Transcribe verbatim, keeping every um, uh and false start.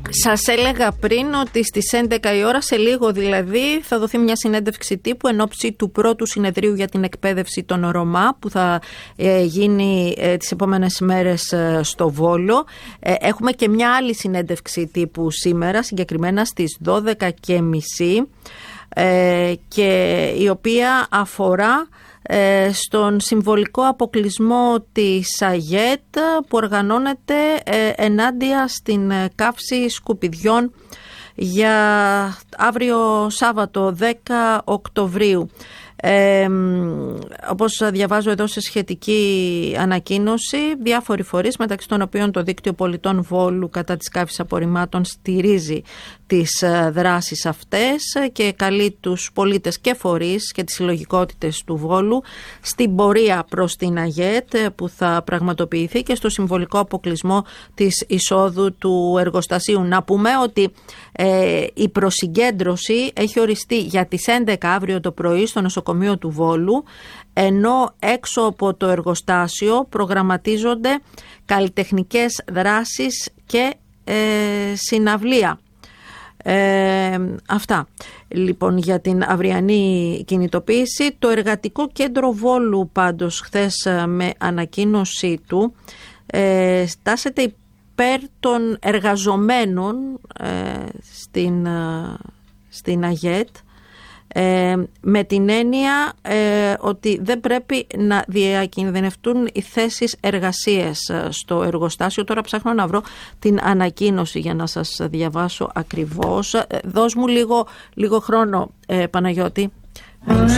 Σας έλεγα πριν ότι στις έντεκα η ώρα, σε λίγο δηλαδή, θα δοθεί μια συνέντευξη τύπου εν ώψη του πρώτου συνεδρίου για την εκπαίδευση των Ρωμά που θα ε, γίνει ε, τις επόμενες μέρες ε, στο Βόλο. Ε, έχουμε και μια άλλη συνέντευξη τύπου σήμερα, συγκεκριμένα στις δώδεκα και μισή, ε, και η οποία αφορά στον συμβολικό αποκλεισμό της ΑΓΕΤ που οργανώνεται ενάντια στην καύση σκουπιδιών για αύριο Σάββατο δέκα Οκτωβρίου. Ε, όπως διαβάζω εδώ σε σχετική ανακοίνωση, διάφοροι φορείς, μεταξύ των οποίων το Δίκτυο Πολιτών Βόλου κατά της καύσης απορριμμάτων, στηρίζει τις δράσεις αυτές και καλεί τους πολίτες και φορείς και τις συλλογικότητες του Βόλου στην πορεία προς την ΑΓΕΤ που θα πραγματοποιηθεί και στο συμβολικό αποκλεισμό της εισόδου του εργοστασίου. Να πούμε ότι ε, η προσυγκέντρωση έχει οριστεί για τις έντεκα αύριο το πρωί στο νοσοκομείο του Βόλου, ενώ έξω από το εργοστάσιο προγραμματίζονται καλλιτεχνικές δράσεις και ε, συναυλία. Ε, αυτά λοιπόν για την αυριανή κινητοποίηση. Το Εργατικό Κέντρο Βόλου πάντως χθες με ανακοίνωσή του ε, στάσεται υπέρ των εργαζομένων ε, στην, στην ΑΓΕΤ, Ε, με την έννοια ε, ότι δεν πρέπει να διακινδυνευτούν οι θέσεις εργασίας στο εργοστάσιο. Τώρα ψάχνω να βρω την ανακοίνωση για να σας διαβάσω ακριβώς. Ε, δώσ' μου λίγο, λίγο χρόνο, ε, Παναγιώτη.